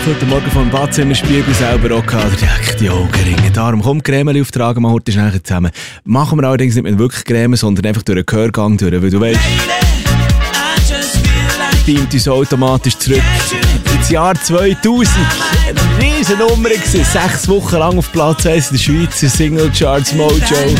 heute Morgen vom Badzimmerspiegel selber auch gehabt. Direkt die Augenringe. Darum komm, Creme auftragen wir heute schnell zusammen. Machen wir allerdings nicht mit wirklich Creme, sondern einfach durch einen Gehörgang durch, weil du weißt, beamt uns automatisch zurück ins Jahr 2000. Eine riesen Nummer gewesen. 6 Wochen lang auf Platz 1 in der Schweizer Single Charts Mojo.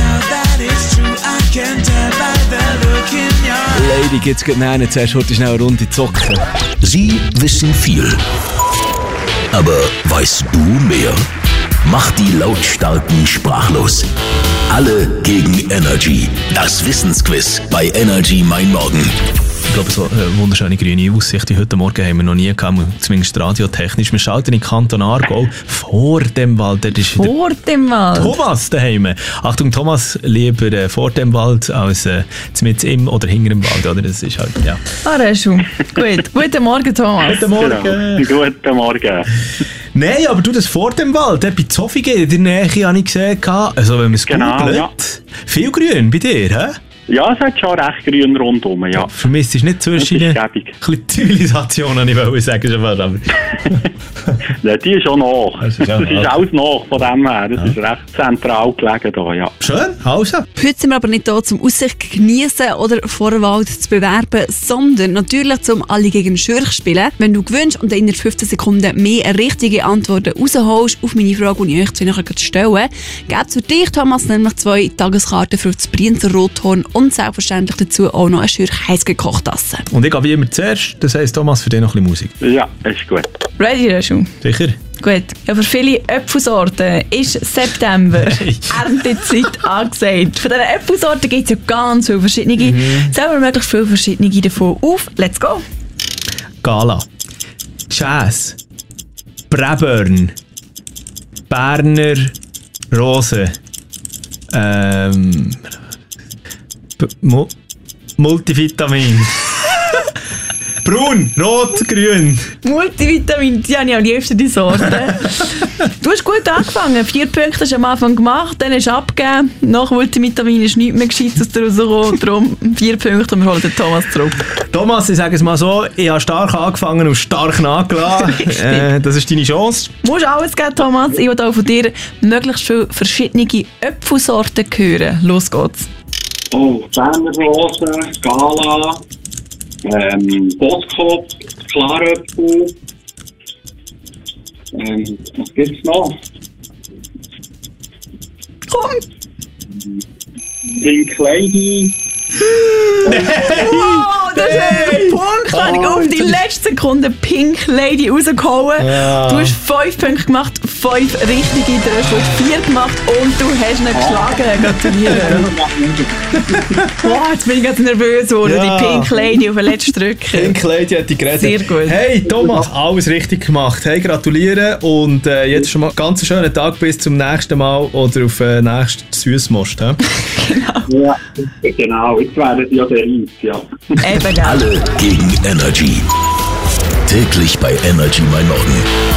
Lady, geht's gut nein, jetzt erst heute schnell eine Runde zocken. Sie wissen viel. Aber weißt du mehr? Mach die Lautstarken sprachlos. Alle gegen Energy. Das Wissensquiz bei Energy Mein Morgen. Ich glaube, so eine wunderschöne grüne Aussicht wie heute Morgen haben wir noch nie gehabt, zumindest radiotechnisch. Wir schalten in Kanton Aargau vor dem Wald. Vor dem Wald? Thomas daheim. Achtung, Thomas, lieber vor dem Wald als mit im oder hinter dem Wald. Oder? Das ist halt, ja. Reschu. Gut. Guten Morgen, Thomas. Guten Morgen. Genau. Guten Morgen. Nein, aber du, das vor dem Wald, bei Zofingen in der Nähe habe ich gesehen. Also wenn man es googelt, ja. Viel grün bei dir, hä? Ja, es hat schon recht grün rundherum, ja. Vermisst ist nicht zwischen eine Zivilisation, ich wollte sagen, schon fast, aber... Ja, die ist schon nach. Das ist alles nach von dem her. Das ist recht zentral gelegen hier, ja. Schön, also. Heute sind wir aber nicht hier, um Aussicht genießen oder vor dem Wald zu bewerben, sondern natürlich zum Alle gegen Schürch spielen. Wenn du gewünscht und in 15 Sekunden mehr richtige Antworten rausholst auf meine Frage, die ich euch nachher stelle, gibt es für dich, Thomas, nämlich 2 Tageskarten für das Brienzer Rothorn und selbstverständlich dazu auch noch eine Schürch heiß gekochte Tasse. Und ich gehe wie immer zuerst, das heisst, Thomas, für dich noch ein bisschen Musik. Ja, ist gut. Ready, Reschu? Sicher? Gut. Ja, für viele Äpfelsorten ist September Erntezeit angesagt. Von diesen Äpfelsorten gibt es ja ganz viele verschiedene. Zählen wir möglichst viele verschiedene davon auf. Let's go! Gala, Jazz, Braeburn, Berner Rose, Multivitamin. Braun, rot, grün. Multivitamin, die habe ich am liebsten, die Sorte. Du hast gut angefangen. 4 Punkte hast du am Anfang gemacht, dann hast du abgegeben. Nach Multivitamin ist nichts mehr Gescheites daraus rausgekommen. Darum 4 Punkte und wir holen den Thomas zurück. Thomas, ich sage es mal so, ich habe stark angefangen und stark nachgelassen. Das ist deine Chance. Du musst alles geben, Thomas. Ich will auch von dir möglichst viele verschiedene Äpfelsorten hören. Los geht's. Oh, Berner Rose, Gala, Boskop, Klaröpfel. Was gibt's noch? Komm! Pink Lady. Wow, das ist ein Punkt. Da habe ich auf die letzte Sekunde Pink Lady rausgehauen. Ja. Du hast 5 Punkte gemacht, 5 richtige, du hast 4 gemacht und du hast ihn geschlagen. Gratuliere. Wow, jetzt bin ich ganz nervös geworden. Ja. Die Pink Lady auf den letzten Drücker. Pink Lady hat dich gerettet. Sehr gut. Hey Thomas, alles richtig gemacht. Hey, gratuliere und jetzt schon mal ganz einen schönen Tag bis zum nächsten Mal oder auf nächsten Süßmost. Ja, genau. Jetzt werden die ja der Reis, ja. Eben, Alle gegen Energy. Täglich bei Energy Mein Morgen.